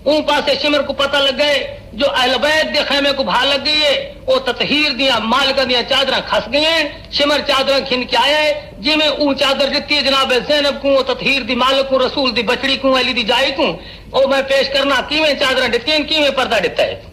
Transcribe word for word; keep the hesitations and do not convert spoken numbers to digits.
ऊं पासे सिमर को पता लग गए जो अहलबैत दे खैमे को भा लग गई है वो ततहीर दिया मालिक दिया चादर खस गई हैं। सिमर चादर खिन के आया है जिमें ऊ चादर दिती है जनाब ज़ैनब को वो ततहीर दी मालिक को रसूल दी बचड़ी को अली दी जाई को ओ मैं पेश करना किवें चादर दिती हैं किवें पर्दा दिता है।